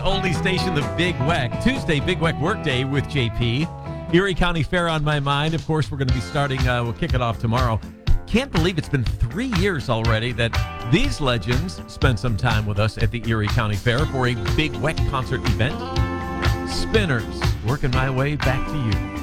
only station, the Big Weck. Tuesday, Big Weck Workday with JP. Erie County Fair on my mind. Of course, we're going to be starting, we'll kick it off tomorrow. Can't believe it's been 3 years already that these legends spent some time with us at the Erie County Fair for a Big Weck concert event. Spinners, working my way back to you.